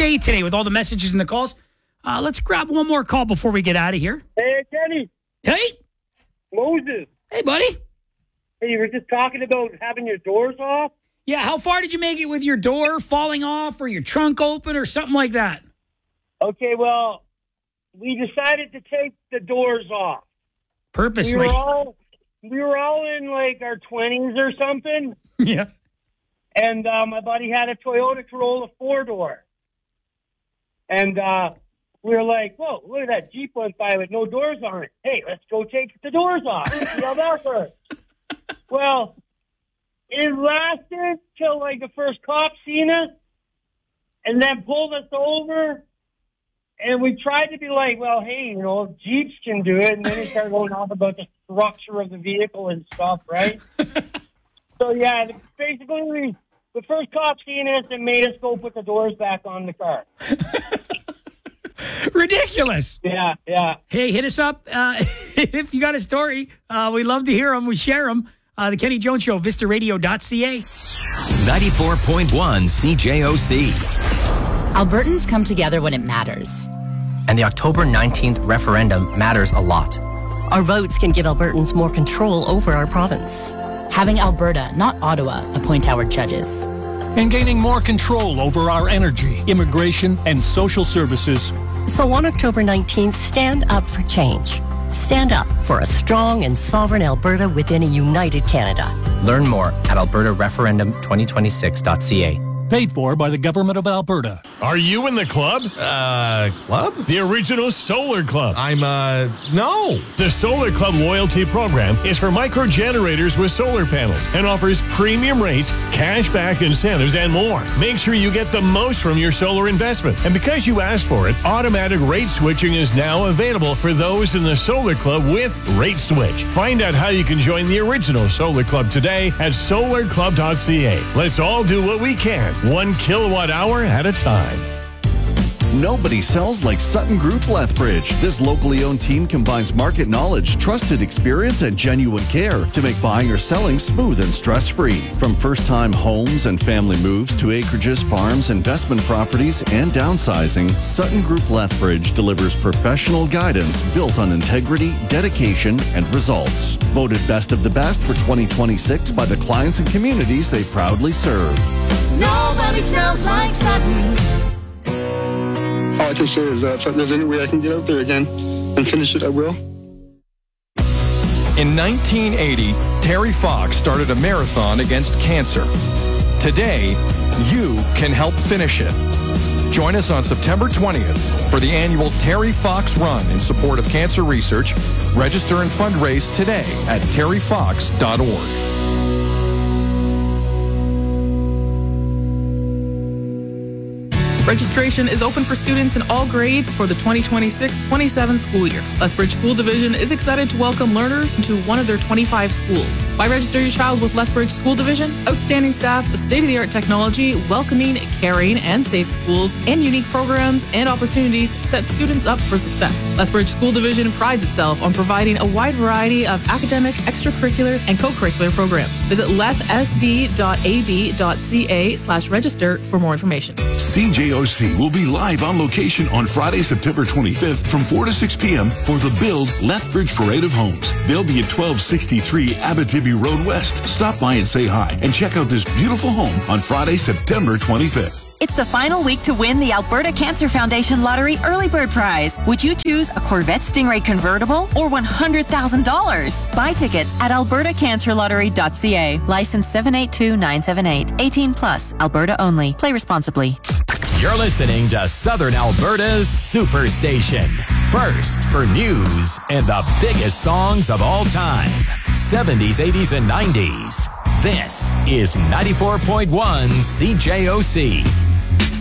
day today with all the messages and the calls. Let's grab one more call before we get out of here. Hey, Kenny. Hey. Moses. Hey, buddy. Hey, you were just talking about having your doors off? Yeah, how far did you make it with your door falling off or your trunk open or something like that? Okay, well, we decided to take the doors off. Purposely. We were all in like our 20s or something. Yeah. And my buddy had a Toyota Corolla 4-door. And we were like, whoa, look at that Jeep went by with no doors on it. Hey, let's go take the doors off. See how that works. Well, it lasted till like the first cop seen us and then pulled us over. And we tried to be like, well, hey, you know, Jeeps can do it. And then he started going off about the structure of the vehicle and stuff, right? So, yeah, basically, the first cop seen us and made us go put the doors back on the car. Ridiculous. Yeah. Hey, hit us up if you got a story. We love to hear them. We share them. The Kenny Jones Show, vistaradio.ca. 94.1 CJOC. Albertans come together when it matters. And the October 19th referendum matters a lot. Our votes can give Albertans more control over our province. Having Alberta, not Ottawa, appoint our judges. And gaining more control over our energy, immigration, and social services. So on October 19th, stand up for change. Stand up for a strong and sovereign Alberta within a united Canada. Learn more at albertareferendum2026.ca. Paid for by the Government of Alberta. Are you in the club? Club? The original Solar Club. No. The Solar Club loyalty program is for micro generators with solar panels and offers premium rates, cashback incentives, and more. Make sure you get the most from your solar investment. And because you asked for it, automatic rate switching is now available for those in the Solar Club with Rate Switch. Find out how you can join the original Solar Club today at solarclub.ca. Let's all do what we can, 1 kilowatt hour at a time. Nobody sells like Sutton Group Lethbridge. This locally owned team combines market knowledge, trusted experience, and genuine care to make buying or selling smooth and stress-free. From first-time homes and family moves to acreages, farms, investment properties, and downsizing, Sutton Group Lethbridge delivers professional guidance built on integrity, dedication, and results. Voted best of the best for 2026 by the clients and communities they proudly serve. Nobody sells like Sutton. All I can say is that if there's any way I can get out there again and finish it, I will. In 1980, Terry Fox started a marathon against cancer. Today, you can help finish it. Join us on September 20th for the annual Terry Fox Run in support of cancer research. Register and fundraise today at terryfox.org. Registration is open for students in all grades for the 2026-27 school year. Lethbridge School Division is excited to welcome learners into one of their 25 schools. Why register your child with Lethbridge School Division? Outstanding staff, state-of-the-art technology, welcoming, caring, and safe schools, and unique programs and opportunities set students up for success. Lethbridge School Division prides itself on providing a wide variety of academic, extracurricular, and co-curricular programs. Visit lethsd.ab.ca/register for more information. CJOC will be live on location on Friday, September 25th from 4 to 6 p.m. for the Build Lethbridge Parade of Homes. They'll be at 1263 Abitibi Road West. Stop by and say hi and check out this beautiful home on Friday, September 25th. It's the final week to win the Alberta Cancer Foundation Lottery Early Bird Prize. Would you choose a Corvette Stingray convertible or $100,000? Buy tickets at albertacancerlottery.ca. License 782978. 18 plus. Alberta only. Play responsibly. You're listening to Southern Alberta's Superstation. First for news and the biggest songs of all time. 70s, 80s, and 90s. This is 94.1 CJOC.